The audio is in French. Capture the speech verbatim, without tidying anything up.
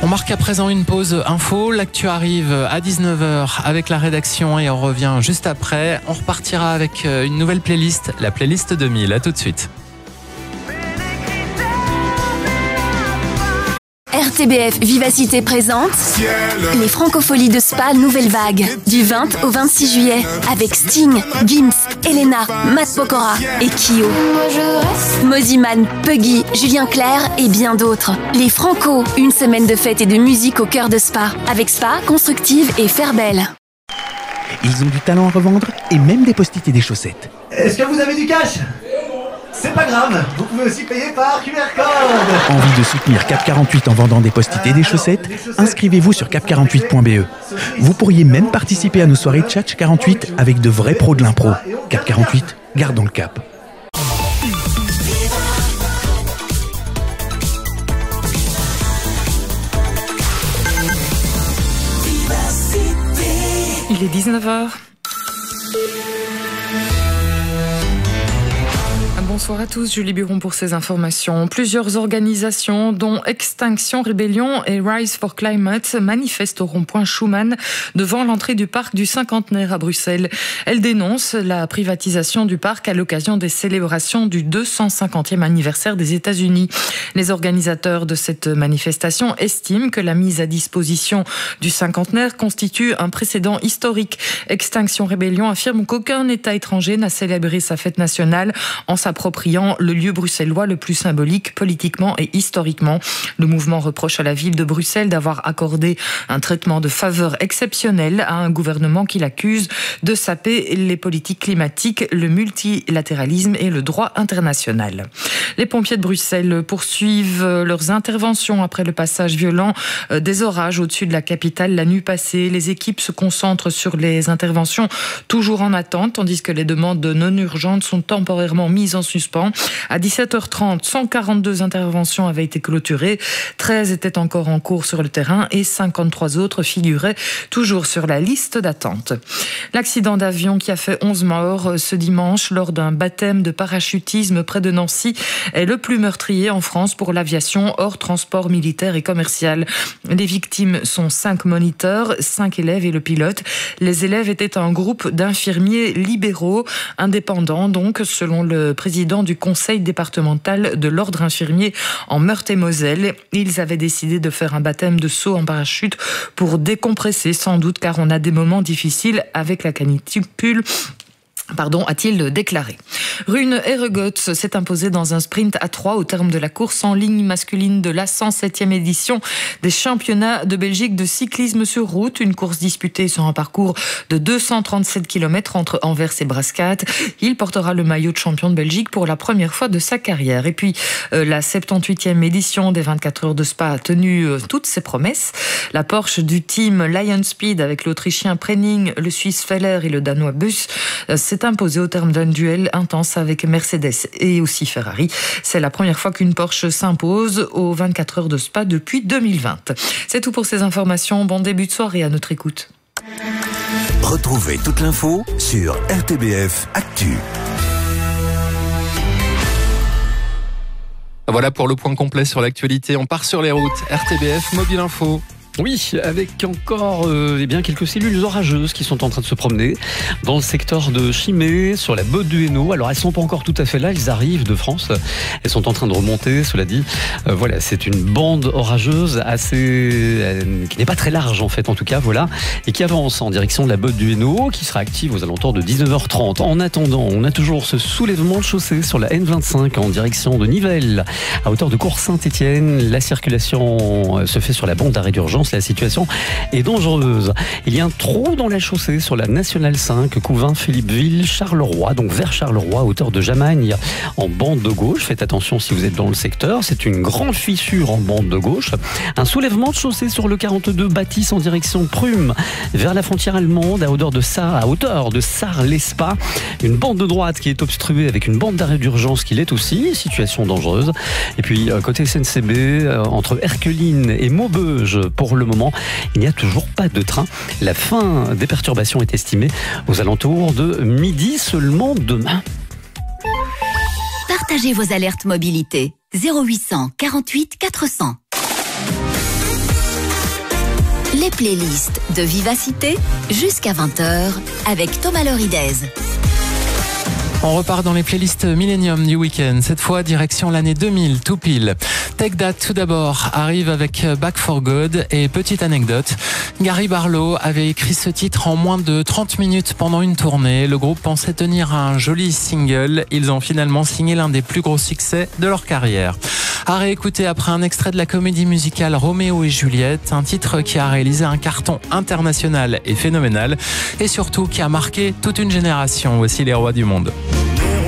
On marque à présent une pause info. L'actu arrive à dix-neuf heures avec la rédaction et on revient juste après. On repartira avec une nouvelle playlist, la playlist deux mille. À tout de suite. R T B F Vivacité présente les Francopholies de Spa Nouvelle Vague du vingt au vingt-six juillet avec Sting, Gims, Elena, Matt Pokora et Kyo. Moziman, Puggy, Julien Clerc et bien d'autres. Les Franco, une semaine de fête et de musique au cœur de Spa avec Spa, Constructive et Fairbelle. Ils ont du talent à revendre et même des post-it et des chaussettes. Est-ce que vous avez du cash ? C'est pas grave, vous pouvez aussi payer par Q R code. Envie de soutenir Cap quarante-huit en vendant des post-it et des chaussettes ? Inscrivez-vous sur cap quarante-huit point b e. Vous pourriez même participer à nos soirées Tchatch quarante-huit avec de vrais pros de l'impro. Cap quarante-huit, gardons le cap. Il est dix-neuf heures. Bonsoir à tous, Julie Buron pour ces informations. Plusieurs organisations, dont Extinction Rebellion et Rise for Climate, manifestent au rond-point Schuman devant l'entrée du parc du cinquantenaire à Bruxelles. Elles dénoncent la privatisation du parc à l'occasion des célébrations du deux cent cinquantième anniversaire des États-Unis. Les organisateurs de cette manifestation estiment que la mise à disposition du cinquantenaire constitue un précédent historique. Extinction Rebellion affirme qu'aucun État étranger n'a célébré sa fête nationale en s'appropriant le lieu bruxellois le plus symbolique politiquement et historiquement. Le mouvement reproche à la ville de Bruxelles d'avoir accordé un traitement de faveur exceptionnel à un gouvernement qui l'accuse de saper les politiques climatiques, le multilatéralisme et le droit international. Les pompiers de Bruxelles poursuivent leurs interventions après le passage violent des orages au-dessus de la capitale la nuit passée. Les équipes se concentrent sur les interventions toujours en attente, tandis que les demandes non urgentes sont temporairement mises en suspens. À dix-sept heures trente, cent quarante-deux interventions avaient été clôturées, treize étaient encore en cours sur le terrain et cinquante-trois autres figuraient toujours sur la liste d'attente. L'accident d'avion qui a fait onze morts ce dimanche lors d'un baptême de parachutisme près de Nancy est le plus meurtrier en France pour l'aviation hors transport militaire et commercial. Les victimes sont cinq moniteurs, cinq élèves et le pilote. Les élèves étaient un groupe d'infirmiers libéraux, indépendants donc, selon le président du conseil départemental de l'ordre infirmier en Meurthe-et-Moselle. Ils avaient décidé de faire un baptême de saut en parachute pour décompresser, sans doute, car on a des moments difficiles avec la canicule. Pardon, a-t-il déclaré. Rune Herregots s'est imposée dans un sprint à trois au terme de la course en ligne masculine de la cent septième édition des championnats de Belgique de cyclisme sur route. Une course disputée sur un parcours de deux cent trente-sept kilomètres entre Anvers et Brascat. Il portera le maillot de champion de Belgique pour la première fois de sa carrière. Et puis, euh, la soixante-dix-huitième édition des vingt-quatre heures de Spa a tenu euh, toutes ses promesses. La Porsche du team Lion Speed avec l'Autrichien Prenning, le Suisse Feller et le Danois Bus euh, s'est imposé au terme d'un duel intense avec Mercedes et aussi Ferrari. C'est la première fois qu'une Porsche s'impose aux vingt-quatre heures de Spa depuis deux mille vingt. C'est tout pour ces informations. Bon début de soirée à notre écoute. Retrouvez toute l'info sur R T B F Actu. Voilà pour le point complet sur l'actualité. On part sur les routes. R T B F Mobile Info. Oui, avec encore euh, eh bien, quelques cellules orageuses qui sont en train de se promener dans le secteur de Chimay, sur la Botte du Hainaut. Alors elles sont pas encore tout à fait là, elles arrivent de France. Elles sont en train de remonter, cela dit. Euh, voilà, c'est une bande orageuse assez euh, qui n'est pas très large en fait, en tout cas, voilà, et qui avance en direction de la Botte du Hainaut, qui sera active aux alentours de dix-neuf heures trente. En attendant, on a toujours ce soulèvement de chaussée sur la N vingt-cinq en direction de Nivelles, à hauteur de Cours-Saint-Étienne. La circulation se fait sur la bande d'arrêt d'urgence. La situation est dangereuse. Il y a un trou dans la chaussée sur la Nationale cinq, Couvin, Philippeville, Charleroi, donc vers Charleroi, hauteur de Jamagne, en bande de gauche. Faites attention si vous êtes dans le secteur. C'est une grande fissure en bande de gauche. Un soulèvement de chaussée sur le quarante-deux Bâtisse en direction Prüm, vers la frontière allemande, à hauteur de Sarre, à hauteur de Sarre-l'Espa. Une bande de droite qui est obstruée avec une bande d'arrêt d'urgence qui l'est aussi. Situation dangereuse. Et puis, côté S N C B, entre Erqueline et Maubeuge, pour le moment, il n'y a toujours pas de train. La fin des perturbations est estimée aux alentours de midi seulement demain. Partagez vos alertes mobilité. zéro huit cents quarante-huit quatre cents. Les playlists de Vivacité jusqu'à vingt heures avec Thomas Loridez. On repart dans les playlists Millennium du week-end. Cette fois, direction l'année deux mille, tout pile. Take That, tout d'abord, arrive avec Back for Good. Et petite anecdote, Gary Barlow avait écrit ce titre en moins de trente minutes pendant une tournée. Le groupe pensait tenir un joli single. Ils ont finalement signé l'un des plus gros succès de leur carrière. À réécouter après un extrait de la comédie musicale Roméo et Juliette, un titre qui a réalisé un carton international et phénoménal, et surtout qui a marqué toute une génération. Voici les rois du monde.